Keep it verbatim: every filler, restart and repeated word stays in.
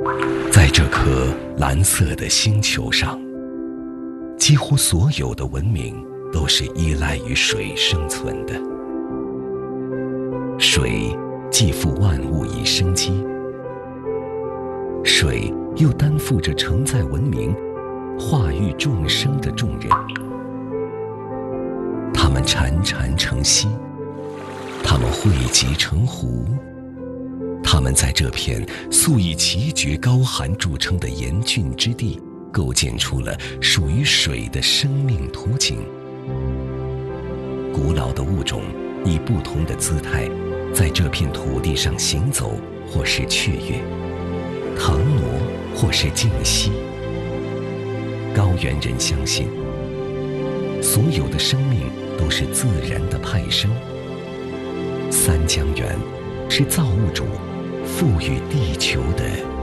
在这颗蓝色的星球上，几乎所有的文明都是依赖于水生存的。水既赋万物以生机，水又担负着承载文明、化育众生的重任。它们潺潺成溪，它们汇集成湖，它们在这片素以奇绝高寒著称的严峻之地，构建出了属于水的生命图景。古老的物种以不同的姿态，在这片土地上行走，或是雀跃、腾挪，或是静息。高原人相信，所有的生命都是自然的派生。三江源是造物主赋予地球的